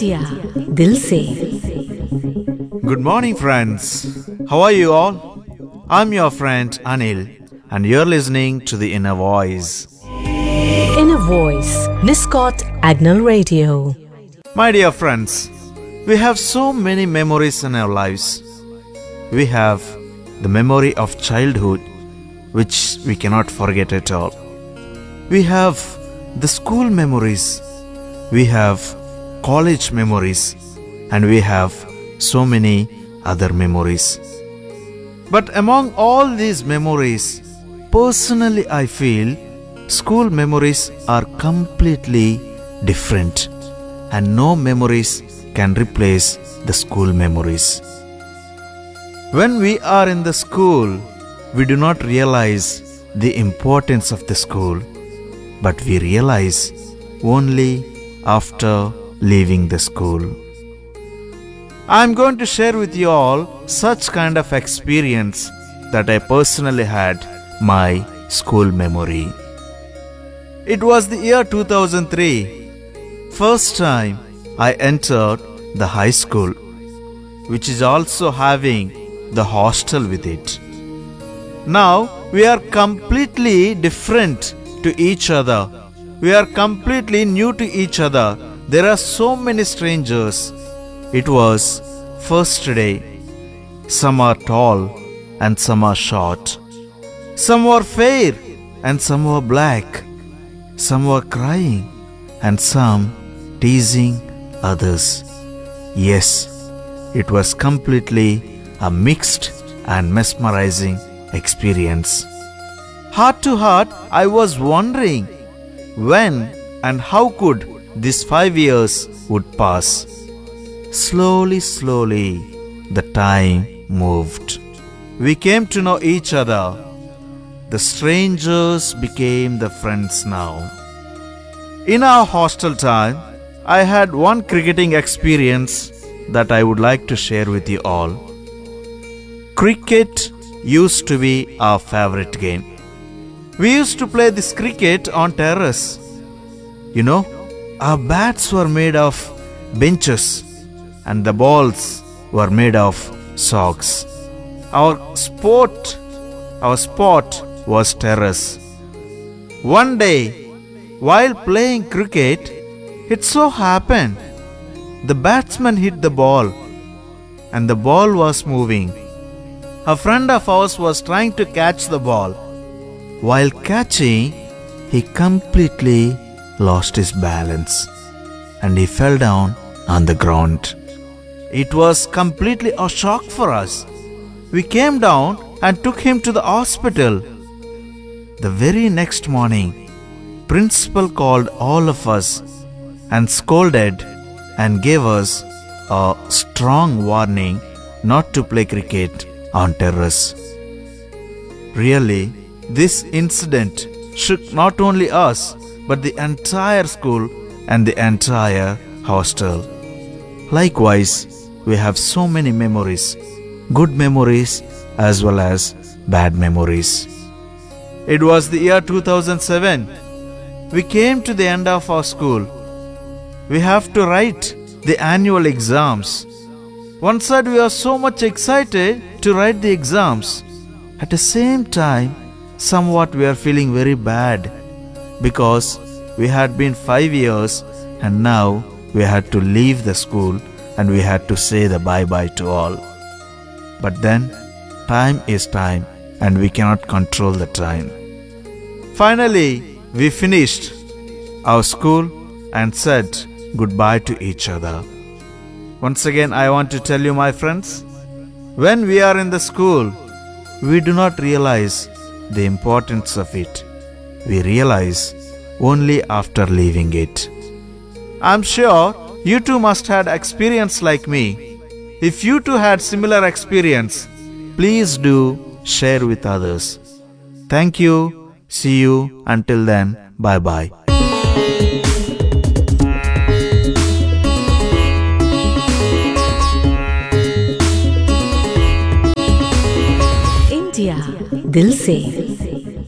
India दिल से। Good morning, friends. How are you all? I'm your friend Anil, and you're listening to the Inner Voice. Inner Voice, Niscot Agnel Radio. My dear friends, we have so many memories in our lives. We have the memory of childhood, which we cannot forget at all. We have the school memories. We have college memories, and we have so many other memories. But among all these memories, personally I feel school memories are completely different, and no memories can replace the school memories. When we are in the school, we do not realize the importance of the school, but we realize only after leaving the school. I am going to share with you all such kind of experience that I personally had my school memory. It was the year 2003, first time I entered the high school, which is also having the hostel with it. Now we are completely different to each other. We are completely new to each other. There are so many strangers. It was first day. Some are tall and some are short. Some were fair and some were black. Some were crying and some teasing others. Yes, it was completely a mixed and mesmerizing experience. Heart to heart, I was wondering when and how could these 5 years would pass. Slowly, the time moved. We came to know each other. The strangers became the friends now. In our hostel time, I had one cricketing experience that I would like to share with you all. Cricket used to be our favorite game. We used to play this cricket on terrace. You know, our bats were made of benches and the balls were made of socks. Our spot was terrace. One day, while playing cricket, it so happened the batsman hit the ball and the ball was moving. A friend of ours was trying to catch the ball. While catching, he completely lost his balance and he fell down on the ground. It was completely a shock for us. We came down and took him to the hospital. The very next morning, principal called all of us and scolded and gave us a strong warning not to play cricket on terrace. Really, this incident shook not only us but the entire school and the entire hostel. Likewise, we have so many memories, good memories as well as bad memories. It was the year 2007. We came to the end of our school. We have to write the annual exams. One side we are so much excited to write the exams. At the same time, somewhat we are feeling very bad because we had been 5 years and now we had to leave the school and we had to say the bye-bye to all. But then, time is time and we cannot control the time. Finally, we finished our school and said goodbye to each other. Once again, I want to tell you, my friends, when we are in the school, we do not realize the importance of it. We realize only after leaving it. I'm sure you too must have experience like me. If you too had similar experience, please do share with others. Thank you. See you. Until then, bye-bye. India दिल से।